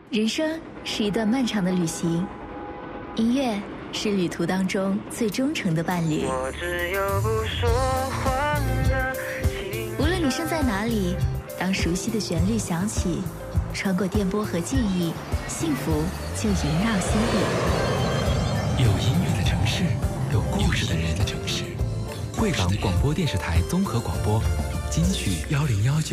人生是一段漫长的旅行，音乐是旅途当中最忠诚的伴侣。 我只有不说谎的情。 无论你身在哪里，当熟悉的旋律响起，穿过电波和记忆，幸福就萦绕心底。 有音乐的城市，有故事的人的城市。贵港广播电视台综合广播，金曲1019。